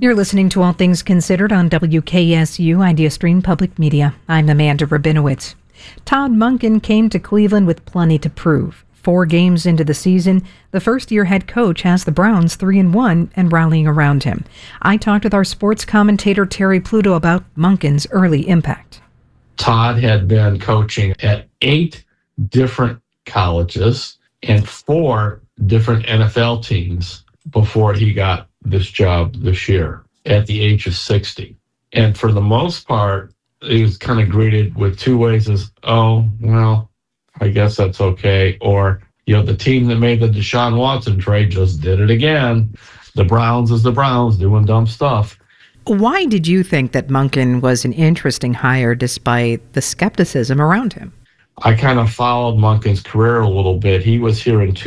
You're listening to All Things Considered on WKSU Idea Stream Public Media. I'm Amanda Rabinowitz. Todd Monken came to Cleveland with plenty to prove. 4 games into the season, the first-year head coach has the Browns 3-1 and rallying around him. I talked with our sports commentator Terry Pluto about Monken's early impact. Todd had been coaching at 8 different colleges and 4 different NFL teams before he got this job this year at the age of 60. And for the most part, he was kind of greeted with 2 ways as, oh, well, I guess that's okay. Or, the team that made the Deshaun Watson trade just did it again. The Browns is the Browns doing dumb stuff. Why did you think that Monken was an interesting hire despite the skepticism around him? I kind of followed Monken's career a little bit. He was here in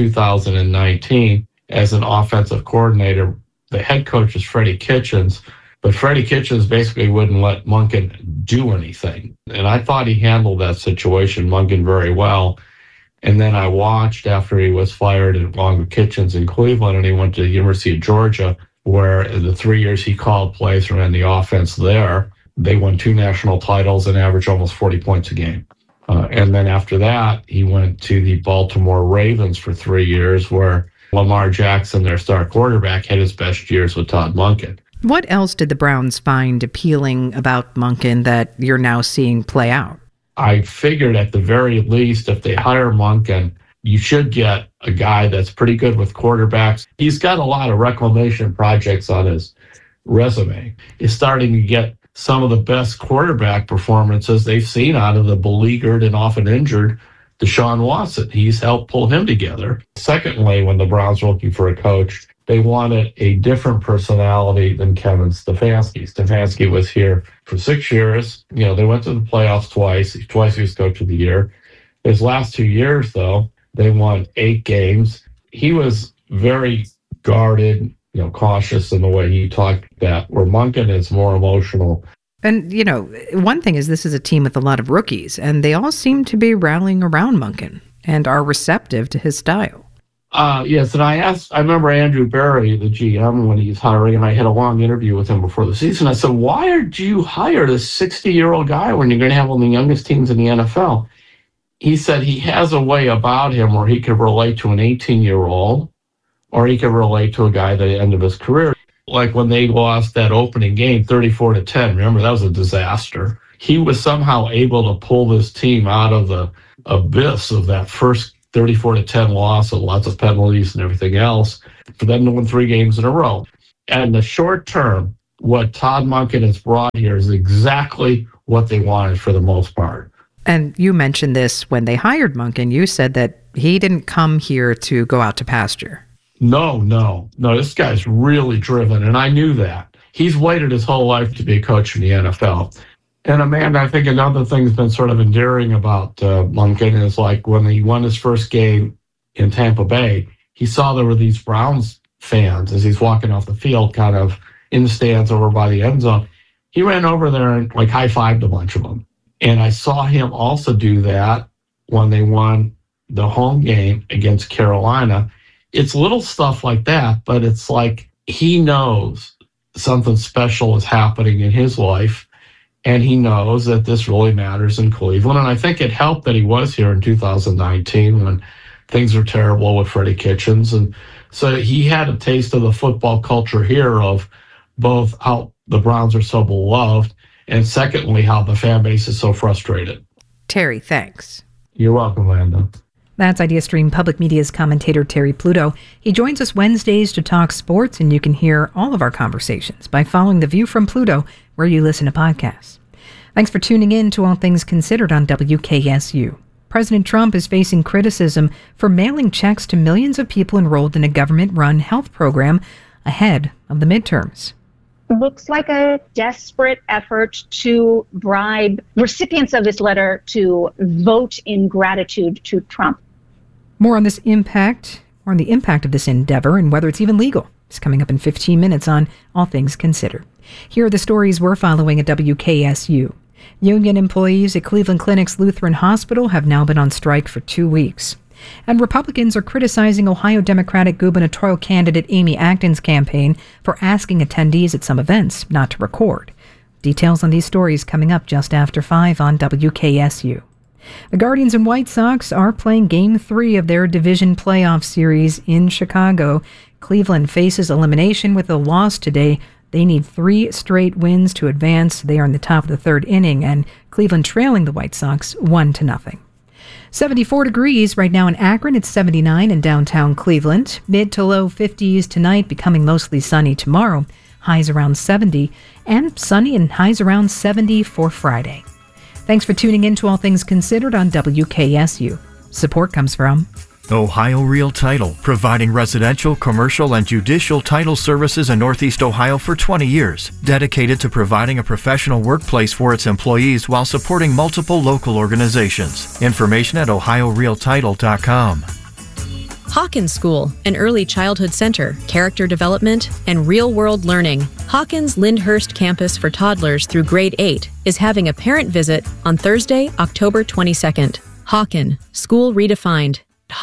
2019 as an offensive coordinator. The head coach is Freddie Kitchens, but Freddie Kitchens basically wouldn't let Monken do anything. And I thought he handled that situation, Monken, very well. And then I watched after he was fired along with Kitchens in Cleveland, and he went to the University of Georgia, where the 3 years he called plays and ran the offense there, they won 2 national titles and averaged almost 40 points a game. And then after that, he went to the Baltimore Ravens for 3 years, where Lamar Jackson, their star quarterback, had his best years with Todd Monken. What else did the Browns find appealing about Monken that you're now seeing play out? I figured at the very least, if they hire Monken, you should get a guy that's pretty good with quarterbacks. He's got a lot of reclamation projects on his resume. He's starting to get some of the best quarterback performances they've seen out of the beleaguered and often injured Deshaun Watson. He's helped pull him together. Secondly, when the Browns were looking for a coach, they wanted a different personality than Kevin Stefanski. Stefanski was here for 6 years. They went to the playoffs twice. Twice he was coach of the year. His last 2 years, though, they won 8 games. He was very guarded, cautious in the way he talked that, where Monken is more emotional. And, one thing is this is a team with a lot of rookies, and they all seem to be rallying around Monken and are receptive to his style. Yes, and I remember Andrew Berry, the GM, when he's hiring, and I had a long interview with him before the season. I said, why did you hire this 60-year-old guy when you're going to have one of the youngest teams in the NFL? He said he has a way about him where he could relate to an 18-year-old, or he could relate to a guy at the end of his career. Like when they lost that opening game, 34-10, remember, that was a disaster. He was somehow able to pull this team out of the abyss of that first 34-10 loss with lots of penalties and everything else for them to win 3 games in a row. And in the short term, what Todd Monken has brought here is exactly what they wanted for the most part. And you mentioned this when they hired Monken. You said that he didn't come here to go out to pasture. No, this guy's really driven, and I knew that. He's waited his whole life to be a coach in the NFL. And Amanda, I think another thing that's been sort of endearing about Monken is like when he won his first game in Tampa Bay, he saw there were these Browns fans as he's walking off the field, kind of in the stands over by the end zone. He ran over there and high-fived a bunch of them. And I saw him also do that when they won the home game against Carolina. It's little stuff like that, but it's like he knows something special is happening in his life, and he knows that this really matters in Cleveland. And I think it helped that he was here in 2019 when things were terrible with Freddie Kitchens. And so he had a taste of the football culture here of both how the Browns are so beloved, and secondly, how the fan base is so frustrated. Terry, thanks. You're welcome, Amanda. That's Idea Stream Public Media's commentator Terry Pluto. He joins us Wednesdays to talk sports, and you can hear all of our conversations by following The View from Pluto where you listen to podcasts. Thanks for tuning in to All Things Considered on WKSU. President Trump is facing criticism for mailing checks to millions of people enrolled in a government-run health program ahead of the midterms. Looks like a desperate effort to bribe recipients of this letter to vote in gratitude to Trump. More on the impact of this endeavor and whether it's even legal. It's coming up in 15 minutes on All Things Considered. Here are the stories we're following at WKSU. Union employees at Cleveland Clinic's Lutheran Hospital have now been on strike for 2 weeks. And Republicans are criticizing Ohio Democratic gubernatorial candidate Amy Acton's campaign for asking attendees at some events not to record. Details on these stories coming up just after 5 on WKSU. The Guardians and White Sox are playing Game 3 of their division playoff series in Chicago. Cleveland faces elimination with a loss today. They need 3 straight wins to advance. They are in the top of the third inning, and Cleveland trailing the White Sox 1-0. 74 degrees right now in Akron. It's 79 in downtown Cleveland. Mid to low 50s tonight, becoming mostly sunny tomorrow. Highs around 70, and sunny and highs around 70 for Friday. Thanks for tuning in to All Things Considered on WKSU. Support comes from Ohio Real Title, providing residential, commercial, and judicial title services in Northeast Ohio for 20 years, dedicated to providing a professional workplace for its employees while supporting multiple local organizations. Information at ohiorealtitle.com. Hawkins School, an early childhood center, character development, and real-world learning. Hawkins Lyndhurst campus for toddlers through grade 8 is having a parent visit on Thursday, October 22nd. Hawken, School Redefined.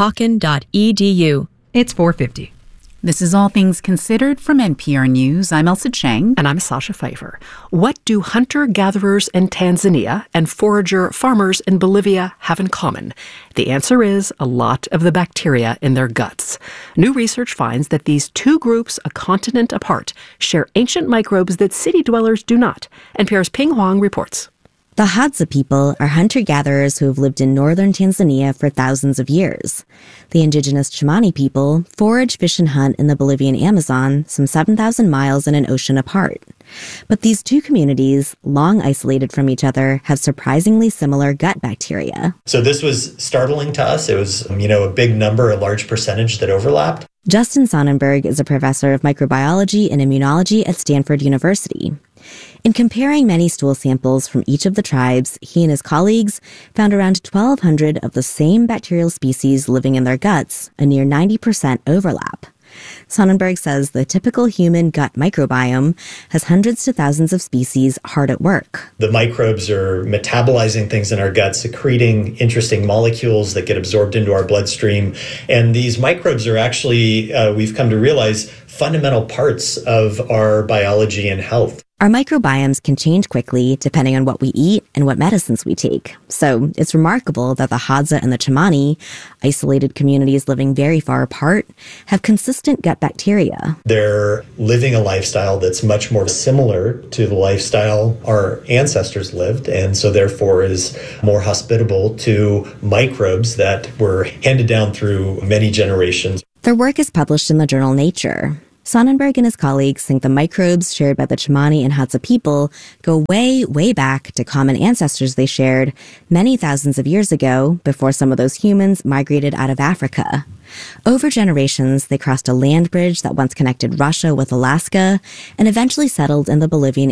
Hawken.edu. It's 4:50. This is All Things Considered from NPR News. I'm Elsa Chang. And I'm Sasha Pfeiffer. What do hunter-gatherers in Tanzania and forager farmers in Bolivia have in common? The answer is a lot of the bacteria in their guts. New research finds that these two groups, a continent apart, share ancient microbes that city dwellers do not. NPR's Ping Huang reports. The Hadza people are hunter-gatherers who have lived in northern Tanzania for thousands of years. The indigenous Chimani people forage, fish, and hunt in the Bolivian Amazon, some 7,000 miles and an ocean apart. But these two communities, long isolated from each other, have surprisingly similar gut bacteria. So this was startling to us. It was, a big number, a large percentage that overlapped. Justin Sonnenberg is a professor of microbiology and immunology at Stanford University. In comparing many stool samples from each of the tribes, he and his colleagues found around 1,200 of the same bacterial species living in their guts, a near 90% overlap. Sonnenberg says the typical human gut microbiome has hundreds to thousands of species hard at work. The microbes are metabolizing things in our gut, secreting interesting molecules that get absorbed into our bloodstream. And these microbes are actually, we've come to realize, fundamental parts of our biology and health. Our microbiomes can change quickly depending on what we eat and what medicines we take. So it's remarkable that the Hadza and the Chimani, isolated communities living very far apart, have consistent gut bacteria. They're living a lifestyle that's much more similar to the lifestyle our ancestors lived, and so therefore is more hospitable to microbes that were handed down through many generations. Their work is published in the journal Nature. Sonnenberg and his colleagues think the microbes shared by the Chimani and Hadza people go way, way back to common ancestors they shared many thousands of years ago before some of those humans migrated out of Africa. Over generations, they crossed a land bridge that once connected Russia with Alaska and eventually settled in the Bolivian